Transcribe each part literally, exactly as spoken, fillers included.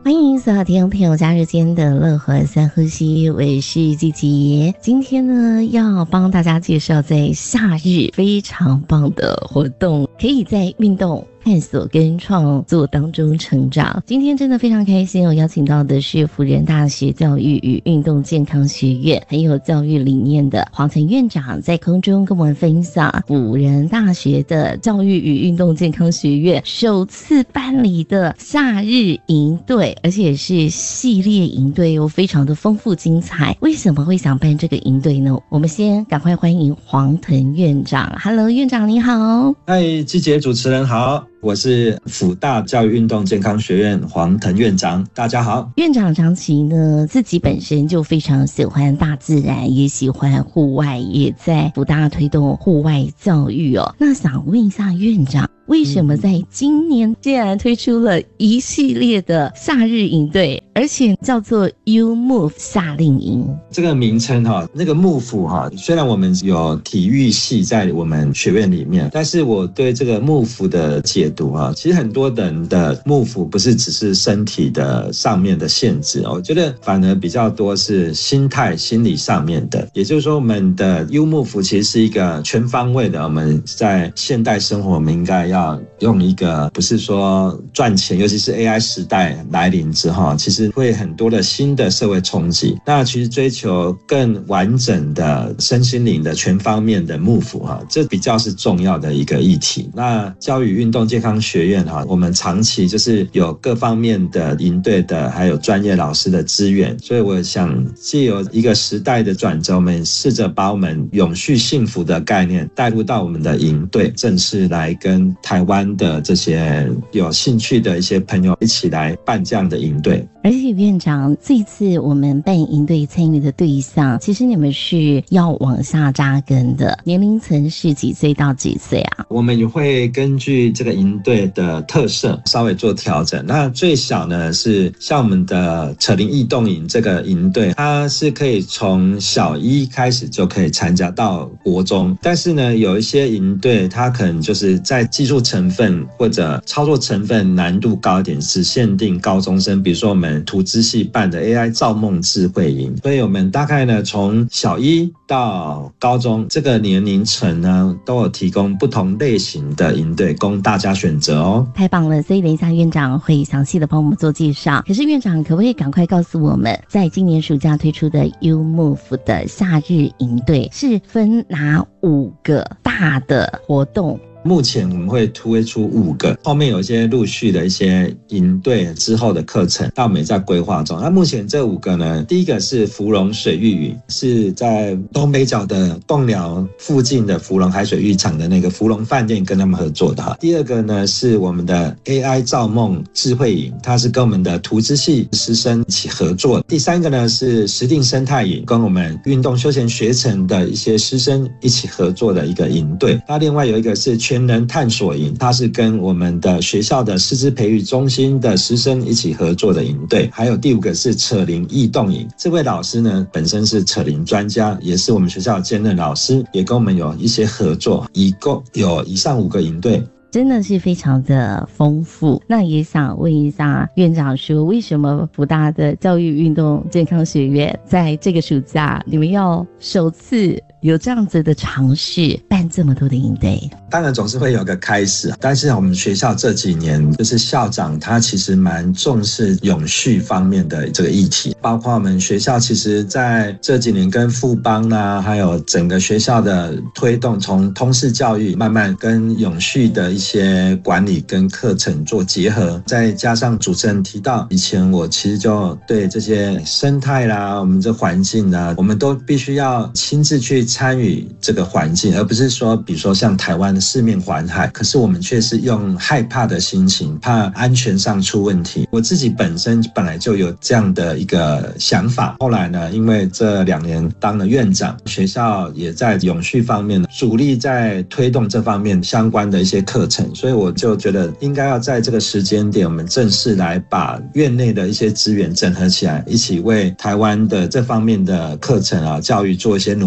欢迎所有听众朋友加入今天的乐活三呼吸，我是季杰。今天呢，要帮大家介绍在夏日非常棒的活动，可以在运动探索跟创作当中成长。今天真的非常开心，我邀请到的是辅仁大学教育与运动健康学院很有教育理念的黄腾院长，在空中跟我们分享辅仁大学的教育与运动健康学院首次办理的夏日营队，而且是系列营队哦，非常的丰富精彩。为什么会想办这个营队呢？我们先赶快欢迎黄腾院长。 Hello 院长你好。 嗨，季杰主持人好，我是辅大教育运动健康学院黄腾院长，大家好。 院长长期呢自己本身就非常喜欢大自然，也喜欢户外，也在辅大推动户外教育哦。那想问一下院长，为什么在今年竟然推出了一系列的夏日营队，而且叫做 U Move 夏令营？ 这个名称哈，那个幕府哈，虽然我们有体育系在我们学院里面，但是我对这个幕府的解读啊，其实很多人的幕府不是只是身体的上面的限制，我觉得反而比较多是心态、心理上面的。也就是说，我们的 U Move 其实是一个全方位的。我们在现代生活，我们应该要用一个不是说赚钱，尤其是 A I 时代来临之后，其实会很多的新的社会冲击。那其实追求更完整的身心灵的全方面的幕府哈，这比较是重要的一个议题。那教育运动健康学院哈，我们长期就是有各方面的营队的，还有专业老师的资源，所以我想藉由一个时代的转折，我们试着把我们永续幸福的概念带入到我们的营队，正式来跟台湾的这些有兴趣的一些朋友一起来办这样的营队。 而且院长，这一次我们办营队参与的对象，其实你们是要往下扎根的，年龄层是几岁到几岁啊？ 我们也会根据这个营队的特色稍微做调整。那最小呢是像我们的扯铃易动营这个营队，它是可以从小一开始就可以参加到国中，但是呢有一些营队它可能就是在技术成分或者操作成分难度高一点，只限定高中生，比如说我们图资系办的 A I 造梦智慧营，所以我们大概呢从小一到高中这个年龄层呢都有提供不同类型的营队供大家选择哦。 太棒了，所以等一下院长会详细的帮我们做介绍。可是院长可不可以赶快告诉我们，在今年暑假推出的 U Move 的夏日营队是分哪五个大的活动？ 目前我们会推出五个，后面有一些陆续的一些营队之后的课程，但我们也在规划中。那目前这五个呢，第一个是芙蓉水域营，是在东北角的贡寮附近的芙蓉海水浴场的那个芙蓉饭店跟他们合作的哈。第二个呢是我们的 A I 造梦智慧营，它是跟我们的图资系师生一起合作。第三个呢是石碇生态营，跟我们运动休闲学程的一些师生一起合作的一个营队。那另外有一个是全人探索营，它是跟我们的学校的师资培育中心的师生一起合作的营队。还有第五个是扯铃易动营，这位老师呢本身是扯铃专家，也是我们学校的兼任老师，也跟我们有一些合作，一共有以上五个营队， 真的是非常的丰富。那也想问一下院长说，为什么辅大的教育运动健康学院在这个暑假你们要首次有这样子的尝试办这么多的营队？ 当然总是会有个开始，但是我们学校这几年就是校长他其实蛮重视永续方面的这个议题，包括我们学校其实在这几年跟富邦啊，还有整个学校的推动，从通识教育慢慢跟永续的一些管理跟课程做结合，再加上主持人提到以前我其实就对这些生态啦，我们这环境啦，我们都必须要亲自去参与这个环境，而不是说比如说像台湾的四面环海，可是我们却是用害怕的心情，怕安全上出问题。我自己本身本来就有这样的一个想法，后来呢因为这两年当了院长，学校也在永续方面主力在推动这方面相关的一些课程，所以我就觉得应该要在这个时间点我们正式来把院内的一些资源整合起来，一起为台湾的这方面的课程啊教育做一些努力。 我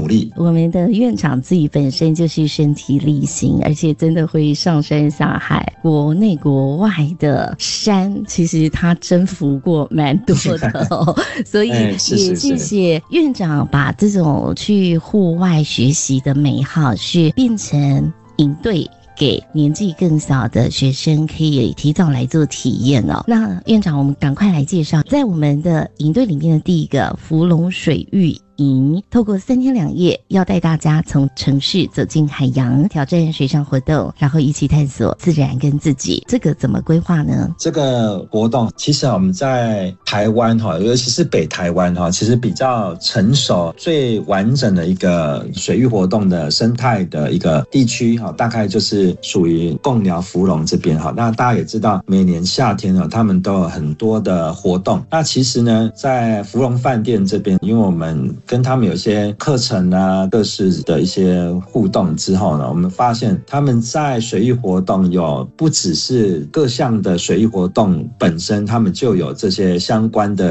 我们的院长自己本身就是身体力行，而且真的会上山下海，国内国外的山，其实他征服过蛮多的哦。所以也谢谢院长把这种去户外学习的美好是变成营队，给年纪更小的学生可以提早来做体验哦。那院长，我们赶快来介绍，在我们的营队里面的第一个福隆水域营，透过三天两夜，要带大家从城市走进海洋，挑战水上活动，然后一起探索自然跟自己。这个怎么规划呢？ 这个活动其实我们在台湾哈，尤其是北台湾哈，其实比较成熟、最完整的一个水域活动的生态的一个地区哈，大概就是属于贡寮福隆这边哈。那大家也知道，每年夏天呢，他们都有很多的活动。那其实呢，在福隆饭店这边，因为我们跟他们有一些课程啊，各式的一些互动之后呢，我们发现他们在水域活动有不只是各项的水域活动本身，他们就有这些相关的